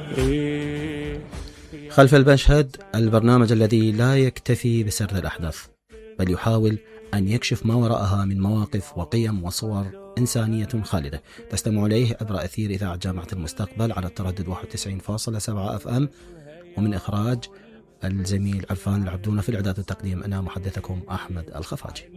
خلف المشهد، البرنامج الذي لا يكتفي بسرد الأحداث بل يحاول أن يكشف ما وراءها من مواقف وقيم وصور إنسانية خالدة. تستمع إليه عبر أثير إذاعة جامعة المستقبل على التردد 91.7 FM، ومن إخراج الزميل عرفان العبدونة، في الإعداد والتقديم أنا محدثكم أحمد الخفاجي.